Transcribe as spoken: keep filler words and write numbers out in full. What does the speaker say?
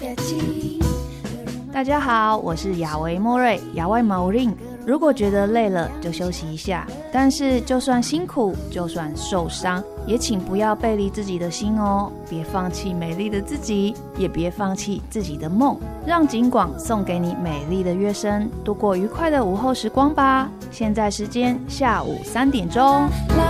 大家好，我是亚维莫瑞，亚维毛令。如果觉得累了，就休息一下。但是就算辛苦，就算受伤，也请不要背离自己的心哦。别放弃美丽的自己，也别放弃自己的梦。让景广送给你美丽的乐声，度过愉快的午后时光吧。现在时间下午三点钟。